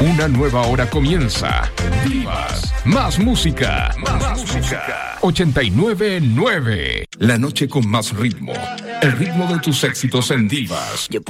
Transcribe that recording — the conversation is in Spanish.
Una nueva hora comienza. Divas, más música. 89.9. La noche con más ritmo. El ritmo de tus éxitos en Divas.